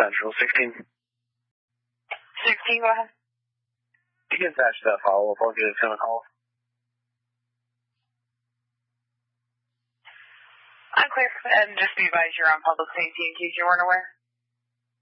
Central 16. 16, go ahead. You can patch that follow-up. I'll get it on a call. I'm clear. And just be advised you're on public safety in case you weren't aware.